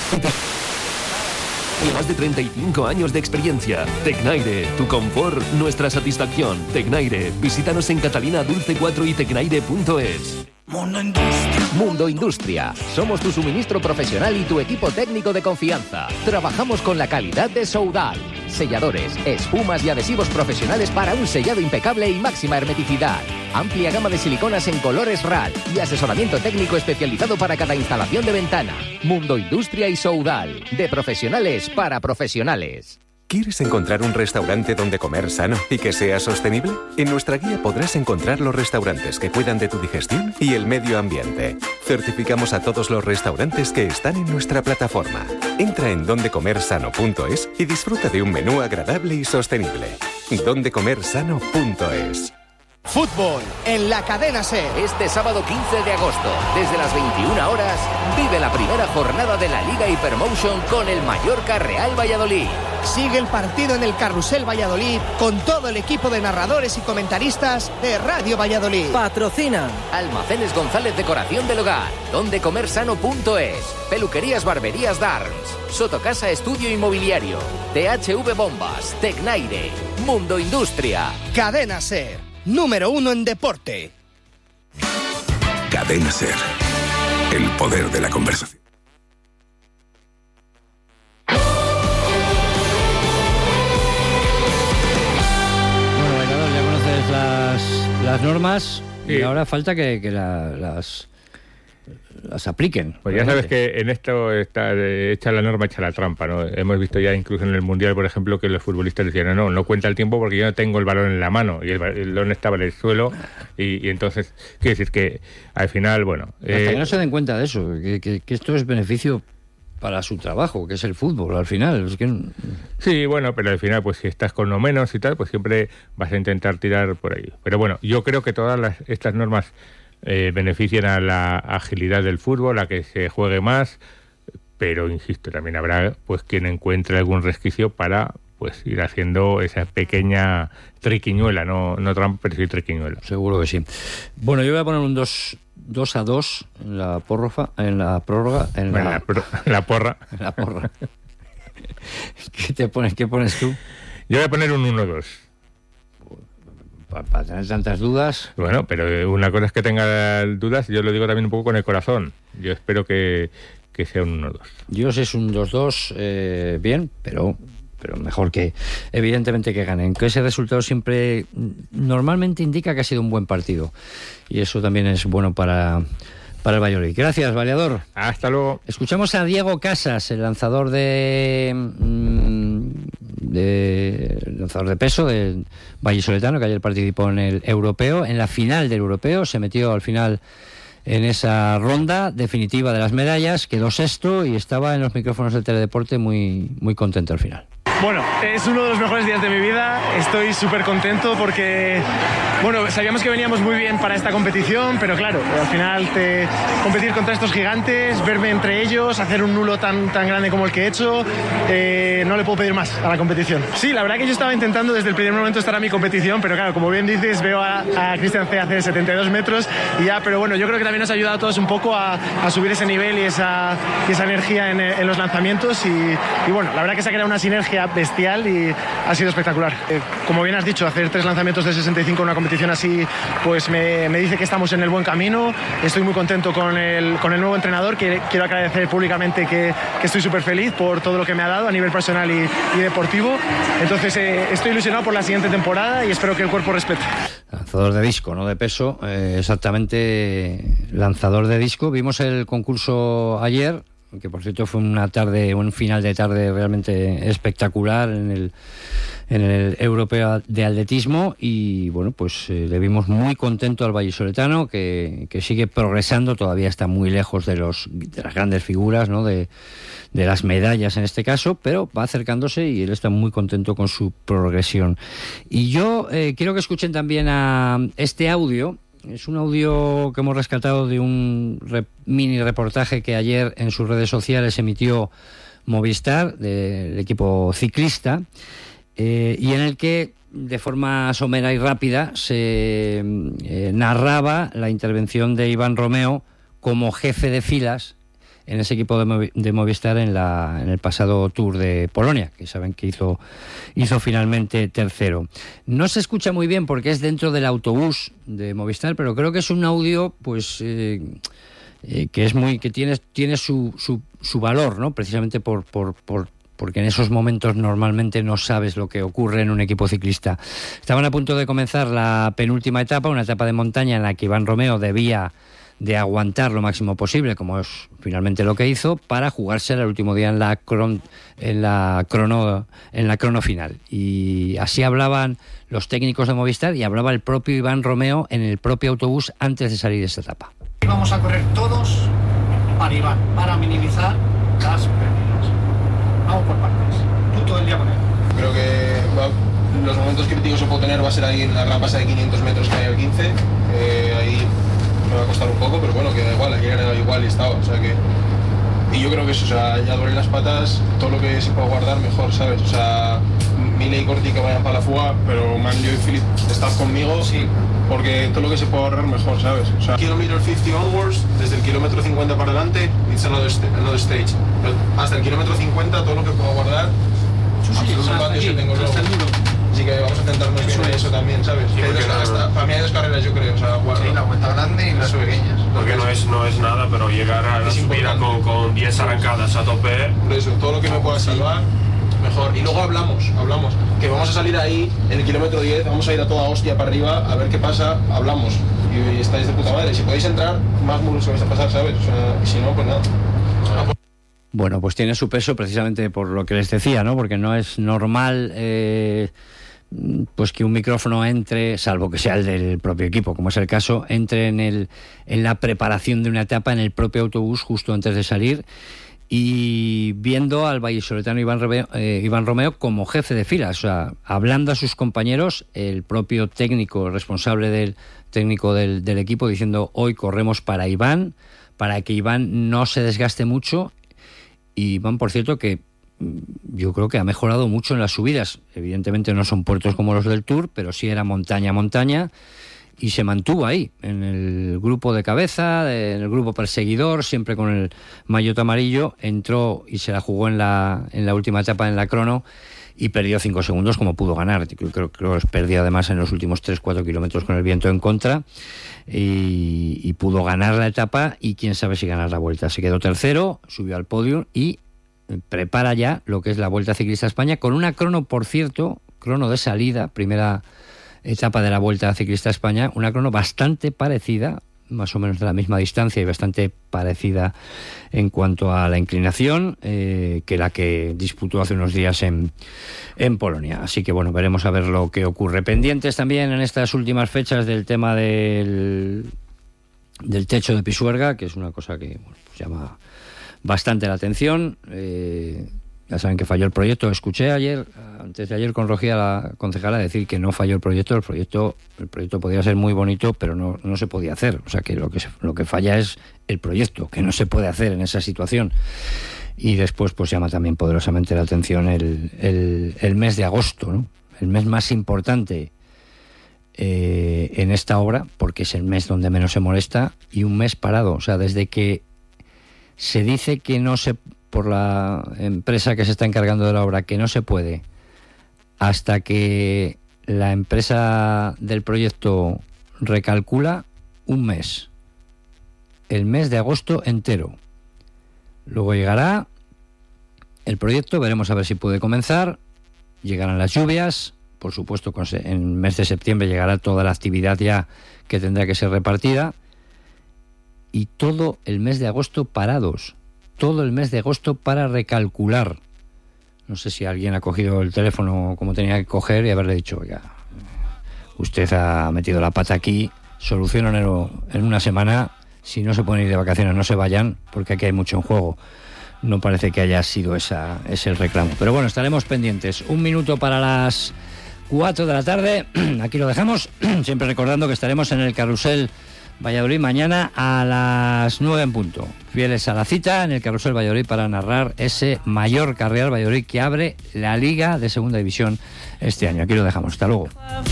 Y más de 35 años de experiencia. Tecnaire, tu confort, nuestra satisfacción. Tecnaire, visítanos en Catalina Dulce 4 y tecnaire.es. Mundo Industria. Mundo Industria. Somos tu suministro profesional y tu equipo técnico de confianza. Trabajamos con la calidad de Soudal. Selladores, espumas y adhesivos profesionales para un sellado impecable y máxima hermeticidad. Amplia gama de siliconas en colores RAL y asesoramiento técnico especializado para cada instalación de ventana. Mundo Industria y Soudal. De profesionales para profesionales. ¿Quieres encontrar un restaurante donde comer sano y que sea sostenible? En nuestra guía podrás encontrar los restaurantes que cuidan de tu digestión y el medio ambiente. Certificamos a todos los restaurantes que están en nuestra plataforma. Entra en dondecomersano.es y disfruta de un menú agradable y sostenible. dondecomersano.es. Fútbol en la cadena SER. Este sábado 15 de agosto, desde las 21 horas, vive la primera jornada de la Liga Hypermotion con el Mallorca Real Valladolid. Sigue el partido en el Carrusel Valladolid con todo el equipo de narradores y comentaristas de Radio Valladolid. Patrocina Almacenes González Decoración del Hogar, dondecomersano.es, Peluquerías Barberías Darms, Sotocasa Estudio Inmobiliario, THV Bombas, Tecnaire, Mundo Industria. Cadena SER, número 1 en deporte. Cadena SER, el poder de la conversación. Las normas, sí. Y ahora falta que las apliquen. Pues ya sabes que en esto está hecha la norma, hecha la trampa, ¿no? Hemos visto ya incluso en el Mundial, por ejemplo, que los futbolistas decían, no cuenta el tiempo porque yo no tengo el balón en la mano, y el balón estaba en el suelo, y entonces, quiere decir que al final, bueno... Hasta que no se den cuenta de eso, que esto es beneficio para su trabajo, que es el fútbol, al final. Es que... Sí, bueno, pero al final, pues si estás con lo menos y tal, pues siempre vas a intentar tirar por ahí. Pero bueno, yo creo que todas estas normas benefician a la agilidad del fútbol, a que se juegue más, pero insisto, también habrá pues quien encuentre algún resquicio para pues ir haciendo esa pequeña triquiñuela, no trampa, pero sí triquiñuela. Seguro que sí. Bueno, yo voy a poner un 2-2 en la prórroga, la porra. En la porra. ¿Qué pones tú? Yo voy a poner un 1-2. Para tener tantas dudas. Bueno, pero una cosa es que tenga dudas, yo lo digo también un poco con el corazón. Yo espero que sea un 1-2. Yo sé es un 2-2, bien, pero mejor que, evidentemente, que ganen. Que ese resultado siempre, normalmente indica que ha sido un buen partido. Y eso también es bueno para el Valladolid. Gracias, Baleador. Hasta luego. Escuchamos a Diego Casas, el lanzador de peso del vallisoletano, que ayer participó en el europeo, en la final del europeo. Se metió al final en esa ronda definitiva de las medallas, quedó sexto y estaba en los micrófonos del Teledeporte muy, muy contento al final. Bueno, es uno de los mejores días de mi vida. Estoy súper contento porque, bueno, sabíamos que veníamos muy bien para esta competición, pero claro, al final competir contra estos gigantes, verme entre ellos, hacer un nulo tan grande como el que he hecho, no le puedo pedir más a la competición. Sí, la verdad que yo estaba intentando desde el primer momento estar a mi competición, pero claro, como bien dices, veo a Cristian C hacer 72 metros y ya, pero bueno, yo creo que también nos ha ayudado a todos un poco a subir ese nivel y esa energía en los lanzamientos y bueno, la verdad que se ha creado una sinergia bestial y ha sido espectacular. Como bien has dicho, hacer 3 lanzamientos de 65 en una competición así, pues me dice que estamos en el buen camino. Estoy muy contento con el nuevo entrenador, que quiero agradecer públicamente que estoy súper feliz por todo lo que me ha dado a nivel personal y deportivo. Entonces estoy ilusionado por la siguiente temporada y espero que el cuerpo respete. Lanzador de disco, no de peso, exactamente, lanzador de disco. Vimos el concurso ayer, que por cierto fue un final de tarde realmente espectacular en el europeo de atletismo, y bueno, pues le vimos muy contento al vallisoletano, que sigue progresando, todavía está muy lejos de las grandes figuras, ¿no? de las medallas en este caso, pero va acercándose y él está muy contento con su progresión. Y yo quiero que escuchen también a este audio. Es un audio que hemos rescatado de un mini reportaje que ayer en sus redes sociales emitió Movistar, del equipo ciclista, y en el que de forma somera y rápida se narraba la intervención de Iván Romeo como jefe de filas en ese equipo de Movistar en el pasado Tour de Polonia, que saben que hizo finalmente tercero. No se escucha muy bien porque es dentro del autobús de Movistar, pero creo que es un audio pues que tiene su valor, ¿no? Precisamente porque en esos momentos normalmente no sabes lo que ocurre en un equipo ciclista. Estaban a punto de comenzar la penúltima etapa, una etapa de montaña en la que Iván Romeo debía de aguantar lo máximo posible, como es finalmente lo que hizo, para jugarse el último día en la crono final. Y así hablaban los técnicos de Movistar y hablaba el propio Iván Romeo en el propio autobús antes de salir de esta etapa. Vamos a correr todos para Iván, para minimizar las pérdidas. Vamos por partes. Tú todo el día con él. Creo que los momentos críticos que puedo tener va a ser ahí en la rampa de 500 metros que hay al 15. Ahí me va a costar un poco, pero bueno, que da igual, ayer era igual y estaba, o sea que... Y yo creo que eso, o sea, ya duelen las patas, todo lo que se pueda guardar mejor, ¿sabes? O sea, Mile y Corti que vayan para la fuga, pero Manlio y Philip, estad conmigo, sí, porque todo lo que se pueda ahorrar mejor, ¿sabes? O sea, kilómetro 50 onwards, desde el kilómetro 50 para adelante, it's another stage. Pero hasta el kilómetro 50, todo lo que pueda guardar, absolutamente yo tengo luego. Así que vamos a centrarnos bien en eso también, ¿sabes? Sí, para mí hay dos carreras, yo creo, o sea, sí, la vuelta grande y las pequeñas. Porque no es nada, pero llegar a la subida con 10 arrancadas a tope... Por eso, todo lo que me pueda salvar, mejor. Y luego hablamos, que vamos a salir ahí, en el kilómetro 10, vamos a ir a toda hostia para arriba, a ver qué pasa, hablamos. Y estáis de puta madre. Si podéis entrar, más muros que vais a pasar, ¿sabes? O sea, y si no, pues nada. Bueno, pues tiene su peso precisamente por lo que les decía, ¿no? Porque no es normal... pues que un micrófono entre, salvo que sea el del propio equipo, como es el caso, entre en la preparación de una etapa en el propio autobús justo antes de salir, y viendo al vallisoletano Iván Romeo como jefe de fila, o sea, hablando a sus compañeros, el propio técnico responsable del equipo, diciendo: hoy corremos para Iván, para que Iván no se desgaste mucho. Y Iván, por cierto, que yo creo que ha mejorado mucho en las subidas. Evidentemente no son puertos como los del Tour, pero sí era montaña, y se mantuvo ahí, en el grupo de cabeza, en el grupo perseguidor, siempre con el maillot amarillo. Entró y se la jugó en la última etapa en la crono y perdió 5 segundos como pudo ganar. Creo que los perdió además en los últimos 3-4 kilómetros con el viento en contra, y pudo ganar la etapa, y quién sabe si ganar la vuelta. Se quedó tercero, subió al podio y prepara ya lo que es la Vuelta Ciclista a España, con una crono, por cierto, crono de salida, primera etapa de la Vuelta Ciclista a España, una crono bastante parecida, más o menos de la misma distancia y bastante parecida en cuanto a la inclinación que la que disputó hace unos días en Polonia. Así que bueno, veremos a ver lo que ocurre. Pendientes también en estas últimas fechas del tema del techo de Pisuerga, que es una cosa que pues llama bastante la atención. Ya saben que falló el proyecto. Escuché antes de ayer con Rogía, la concejala, decir que no falló el proyecto. El proyecto podía ser muy bonito, pero no se podía hacer. O sea que lo que falla es el proyecto, que no se puede hacer en esa situación. Y después pues llama también poderosamente la atención el mes de agosto, ¿no? El mes más importante en esta obra, porque es el mes donde menos se molesta, y un mes parado. O sea, desde que se dice que no se, por la empresa que se está encargando de la obra, que no se puede, hasta que la empresa del proyecto recalcula, un mes. El mes de agosto entero. Luego llegará el proyecto, veremos a ver si puede comenzar, llegarán las lluvias, por supuesto en el mes de septiembre llegará toda la actividad ya que tendrá que ser repartida, y todo el mes de agosto parados, todo el mes de agosto para recalcular. No sé si alguien ha cogido el teléfono como tenía que coger y haberle dicho: oiga, usted ha metido la pata aquí, soluciónenlo en una semana, si no se pueden ir de vacaciones no se vayan, porque aquí hay mucho en juego. No parece que haya sido ese el reclamo. Pero bueno, estaremos pendientes. 1 minuto para las 4 de la tarde. Aquí lo dejamos. Siempre recordando que estaremos en el Carrusel Valladolid mañana a las 9 en punto. Fieles a la cita en el Carrusel Valladolid para narrar ese Mallorca Real Valladolid que abre la Liga de Segunda División este año. Aquí lo dejamos. Hasta luego.